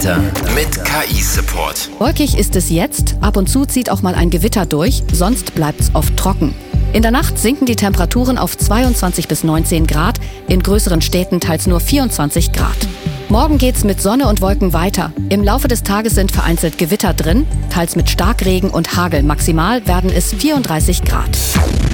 Wetter mit KI-Support. Wolkig ist es jetzt, ab und zu zieht auch mal ein Gewitter durch, sonst bleibt's oft trocken. In der Nacht sinken die Temperaturen auf 22 bis 19 Grad, in größeren Städten teils nur 24 Grad. Morgen geht's mit Sonne und Wolken weiter. Im Laufe des Tages sind vereinzelt Gewitter drin, teils mit Starkregen und Hagel. Maximal werden es 34 Grad.